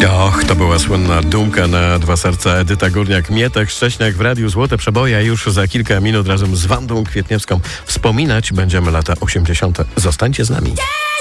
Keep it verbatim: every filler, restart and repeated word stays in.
Och, to była słynna dumka na dwa serca Edyta Górniak, Mietek Szcześniak w Radiu Złote Przeboje. Już za kilka minut razem z Wandą Kwietniewską wspominać będziemy lata osiemdziesiąte. Zostańcie z nami.